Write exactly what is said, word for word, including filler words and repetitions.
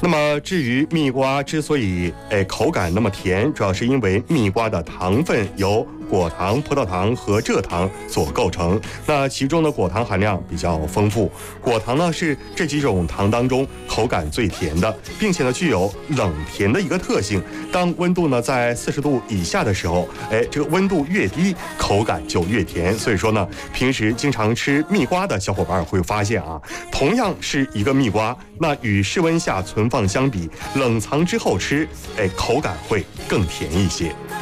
那么至于蜜瓜之所以哎口感那么甜，主要是因为蜜瓜的糖分由果糖、葡萄糖和蔗糖所构成。那其中的果糖含量比较丰富，果糖呢是这几种糖当中口感最甜的，并且呢具有冷甜的一个特性。当温度呢在四十度以下的时候，哎，这个温度越低，口感就越甜。所以说呢，平时经常吃蜜瓜的小伙伴会发现啊，同样是一个蜜瓜，那与室温下存放相比，冷藏之后吃，哎，口感会更甜一些。